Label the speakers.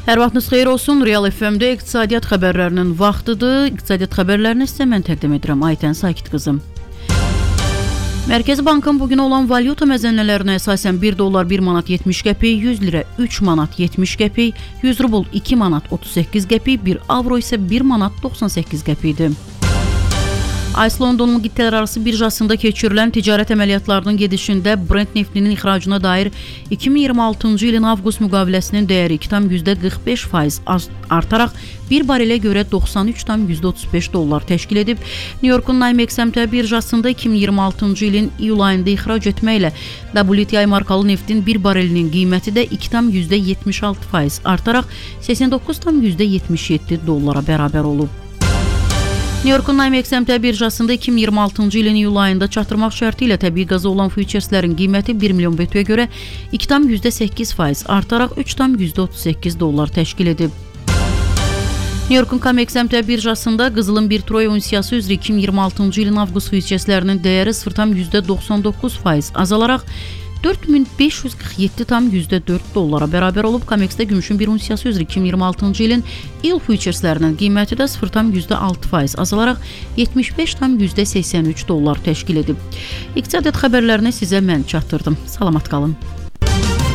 Speaker 1: Hər vaxtınız xeyir olsun. Real FM-də iqtisadiyyat xəbərlərinin vaxtıdır. İqtisadiyyat xəbərlərini sizə mən təqdim edirəm. Aytən Sakit qızım. Mərkəzi Bankın bugün olan valyuta məzənnələrinə əsasən 1 dollar 1 manat 70 qəpik, 100 lirə 3 manat 70 qəpik, 100 rubl 2 manat 38 qəpik, 1 avro isə 1 manat 98 qəpikdir. ICE Londonun qitələrarası birjasında keçirilən ticarət əməliyyatlarının gedişində Brent neftinin ixracına dair 2026-cı ilin avqust müqaviləsinin dəyəri 2,45% artaraq bir barelə görə 93,35 dollar təşkil edib. New Yorkun NYMEX əmtia birjasında 2026-cı ilin iyul ayında ixrac etməklə WTI markalı neftin bir barelinin qiyməti də 2,76% artaraq 89,77 dollara bərabər olub. New Yorkun NYMEX əmtia birjasında 2026-cı ilin iyul ayında çatdırmaq şərti ilə təbii qaza olan füçerslərin qiyməti 1 milyon BTU-yə görə 2,8% artaraq 3,38 dollar təşkil edib. New Yorkun Comex əmtia birjasında qızılın bir troy unsiyası üzrə 2026-cı ilin avqust füçerslərinin dəyəri 0,99% azalaraq 4547,4 dollara bərabər olub. Comexdə gümüşün bir unsiyası üzrə 2026-cı ilin iyul füçerslərinin qiyməti də 0,6% azalaraq 75,83 dollar təşkil edib. İqtisadiyyat xəbərlərini sizə mən çatdırdım. Salamat qalın.